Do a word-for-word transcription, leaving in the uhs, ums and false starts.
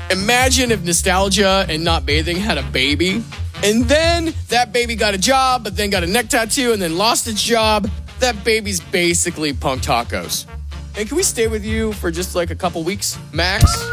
Imagine if Nostalgia and Not Bathing had a baby, and then that baby got a job, but then got a neck tattoo, and then lost its job. That baby's basically Punk Tacos. And can we stay with you for just like a couple weeks, max?